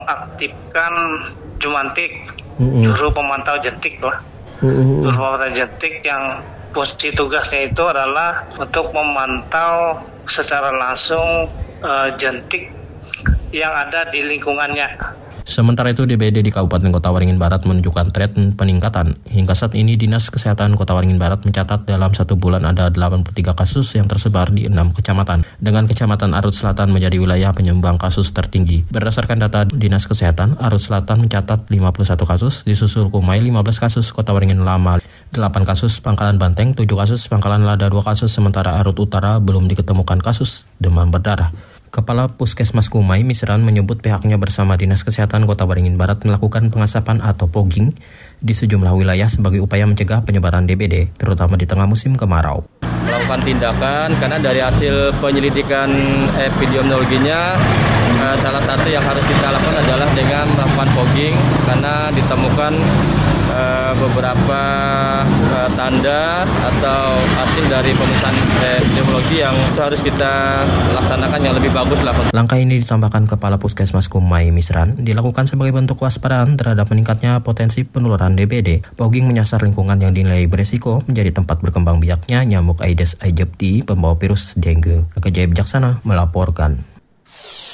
aktifkan Jumantik, juru pemantau jentik lah. Juru pemantau jentik yang fungsi tugasnya itu adalah untuk memantau secara langsung jentik yang ada di lingkungannya. Sementara itu, DBD di Kabupaten Kota Waringin Barat menunjukkan tren peningkatan. Hingga saat ini, Dinas Kesehatan Kota Waringin Barat mencatat dalam 1 bulan ada 83 kasus yang tersebar di 6 kecamatan. Dengan Kecamatan Arut Selatan menjadi wilayah penyumbang kasus tertinggi. Berdasarkan data Dinas Kesehatan, Arut Selatan mencatat 51 kasus, disusul Kumai 15 kasus, Kota Waringin Lama 8 kasus, Pangkalan Banteng 7 kasus, Pangkalan Lada 2 kasus, sementara Arut Utara belum diketemukan kasus demam berdarah. Kepala Puskesmas Kumai, Misran, menyebut pihaknya bersama Dinas Kesehatan Kota Waringin Barat melakukan pengasapan atau pogging di sejumlah wilayah sebagai upaya mencegah penyebaran DBD, terutama di tengah musim kemarau. Melakukan tindakan karena dari hasil penyelidikan epidemiologinya, salah satu yang harus kita lakukan adalah dengan melakukan pogging karena ditemukan beberapa tanda atau hasil dari pemeriksaan epidemiologi yang itu harus kita laksanakan yang lebih bagus lah. Langkah ini ditambahkan Kepala Puskesmas Kumai, Misran, dilakukan sebagai bentuk waspadaan terhadap meningkatnya potensi penularan DBD. Pogging menyasar lingkungan yang dinilai beresiko menjadi tempat berkembang biaknya nyamuk Aedes aegypti, pembawa virus dengue. Kejaya Bijaksana melaporkan.